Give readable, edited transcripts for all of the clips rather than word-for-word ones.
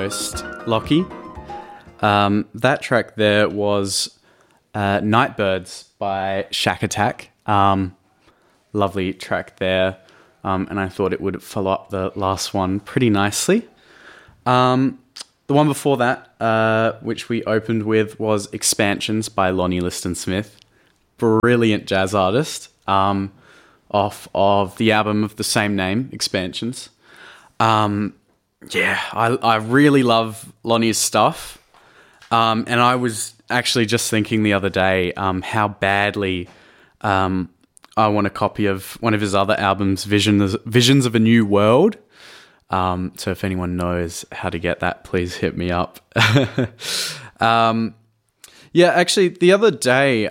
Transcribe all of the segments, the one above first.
host, Lockie. That track there was Nightbirds by Shack Attack. Lovely track there. And I thought it would follow up the last one pretty nicely. The one before that, which we opened with, was Expansions by Lonnie Liston Smith. Brilliant jazz artist, off of the album of the same name, Expansions. I really love Lonnie's stuff. And I was actually just thinking the other day how badly I want a copy of one of his other albums, Visions of a New World. So if anyone knows how to get that, please hit me up. Actually, the other day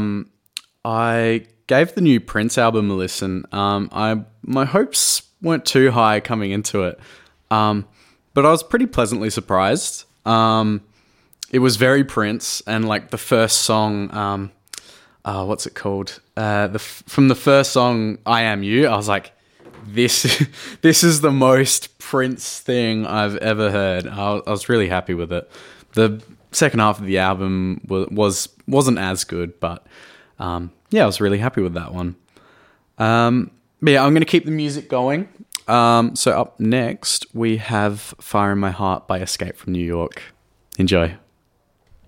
I gave the new Prince album a listen. My hopes weren't too high coming into it, but I was pretty pleasantly surprised. It was very Prince, and like the first song, what's it called? From the first song, I Am You, I was like, this is the most Prince thing I've ever heard. I was really happy with it. The second half of the album wasn't as good, but I was really happy with that one. I'm going to keep the music going. So up next, we have Fire in My Heart by Escape from New York. Enjoy.